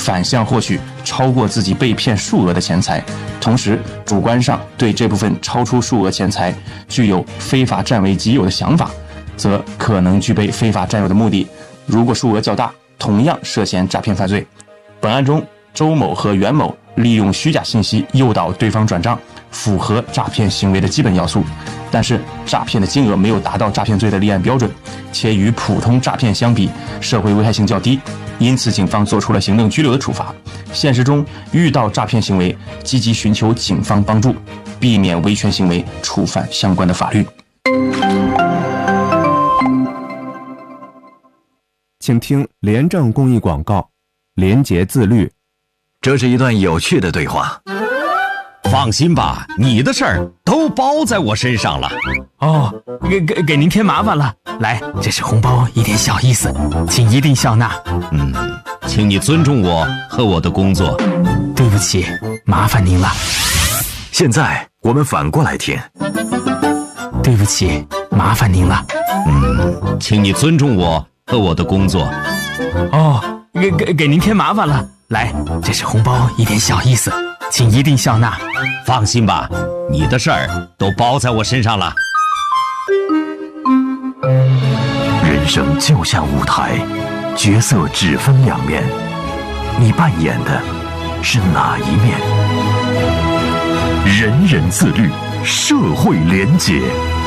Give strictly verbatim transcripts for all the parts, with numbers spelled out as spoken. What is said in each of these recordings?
反向获取超过自己被骗数额的钱财，同时主观上对这部分超出数额钱财具有非法占为己有的想法，则可能具备非法占有的目的。如果数额较大，同样涉嫌诈骗犯罪。本案中，周某和袁某利用虚假信息诱导对方转账，符合诈骗行为的基本要素，但是诈骗的金额没有达到诈骗罪的立案标准，且与普通诈骗相比，社会危害性较低，因此警方作出了行政拘留的处罚。现实中遇到诈骗行为，积极寻求警方帮助，避免维权行为触犯相关的法律。 请听廉政公益广告，廉洁自律。 这是一段有趣的对话。放心吧，你的事儿都包在我身上了。 哦，给给给您添麻烦了。来，这是红包，一点小意思，请一定笑纳。 嗯，请你尊重我和我的工作。 对不起，麻烦您了。 现在我们反过来听。 对不起，麻烦您了。 嗯，请你尊重我和我的工作。 哦，给给给您添麻烦了。来，这是红包，一点小意思，请一定笑纳。 放心吧，你的事儿都包在我身上了。人生就像舞台，角色只分两面，你扮演的是哪一面？人人自律，社会廉洁。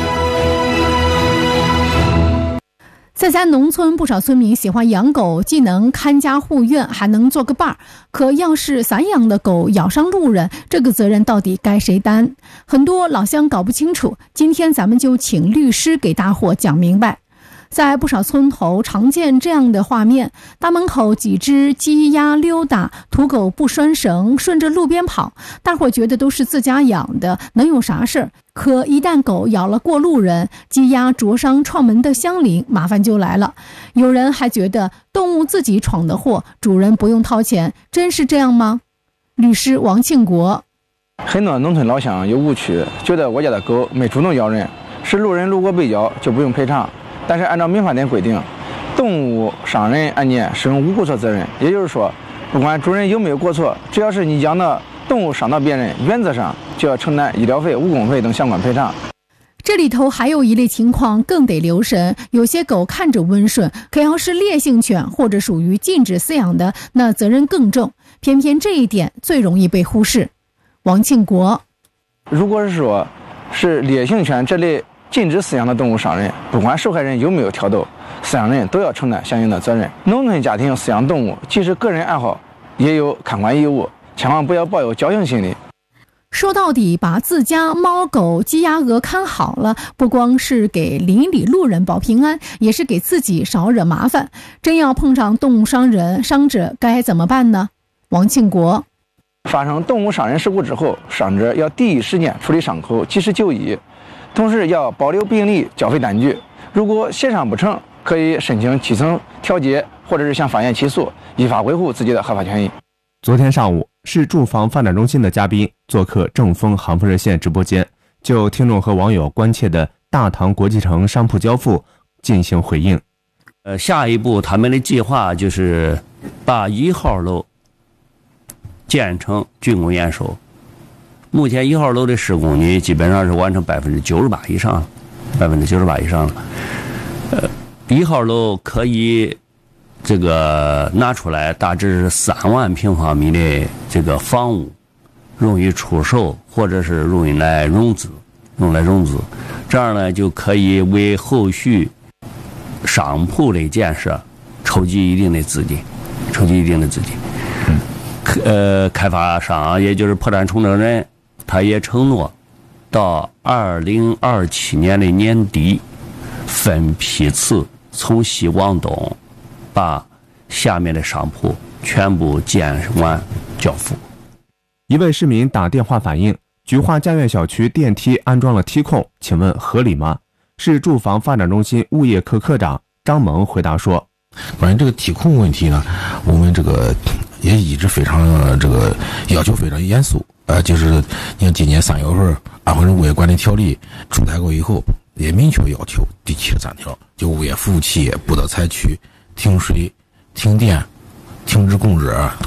在咱农村，不少村民喜欢养狗，既能看家护院，还能做个伴儿。可要是散养的狗咬伤路人，这个责任到底该谁担？很多老乡搞不清楚。今天咱们就请律师给大伙讲明白。在不少村头常见这样的画面，大门口几只鸡鸭溜达，土狗不拴绳，顺着路边跑，大伙觉得都是自家养的，能有啥事儿？可一旦狗咬了过路人，鸡鸭灼伤串门的相邻，麻烦就来了。有人还觉得动物自己闯的祸，主人不用掏钱，真是这样吗？律师王庆国。 很多农村老乡有误区，觉得我家的狗没主动咬人，是路人路过被咬就不用赔偿。但是按照民法典规定，动物伤人案件适用无过错责任，也就是说，不管主人有没有过错，只要是你养的动物伤到别人，原则上就要承担医疗费、误工费等相关赔偿。 这里头还有一类情况更得留神，有些狗看着温顺，可要是烈性犬或者属于禁止饲养的，那责任更重，偏偏这一点最容易被忽视。王庆国。 如果是说是烈性犬这类禁止饲养的动物伤人，不管受害人有没有挑逗，饲养人都要承担相应的责任。农村家庭饲养动物，即使个人爱好，也有看管义务，千万不要抱有侥幸心理。 说到底，把自家猫狗鸡鸭鹅看好了，不光是给邻里路人保平安，也是给自己少惹麻烦。真要碰上动物伤人，伤者该怎么办呢？王庆国。 发生动物伤人事故之后，伤者要第一时间处理伤口，及时就医，同时要保留病历、缴费单据。如果协商不成，可以申请基层调解，或者是向法院起诉，依法维护自己的合法权益。 昨天上午，市住房发展中心的嘉宾做客正风航风热线直播间，就听众和网友关切的大唐国际城商铺交付进行回应。 呃，下一步他们的计划就是把一号楼建成竣工验收。目前一号楼的施工呢，基本上是完成百分之九十八以上了，百分之九十八以上了。呃，一号楼可以这个拿出来，大致是三万平方米的这个房屋，容易出售或者是容易来融资，用来融资，这样呢就可以为后续商铺的建设筹集一定的资金，筹集一定的资金。呃，开发商也就是破产重整人，他也承诺到二零二七年的年底，分批次从西往东，把下面的商铺全部建完交付。 一位市民打电话反映，菊花家苑小区电梯安装了梯控，请问合理吗？市住房发展中心物业科科长张萌回答说： 关于这个梯控问题呢，我们这个也一直非常这个要求非常严肃。呃，就是你看今年三月份，安徽省物业管理条例出台过以后，也明确要求第七十三条，就物业服务企业不得采取停水、停电、停止供热、